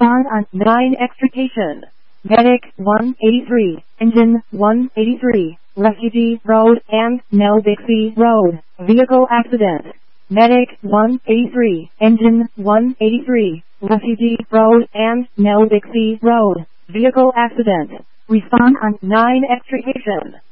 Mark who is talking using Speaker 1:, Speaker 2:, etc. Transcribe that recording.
Speaker 1: Respond on 9 extrication. Medic 183, Engine 183, Refugee Road and Nell Dixie Road, vehicle accident. Medic 183, Engine 183, Refugee Road and Nell Dixie Road, vehicle accident. Respond on 9 extrication.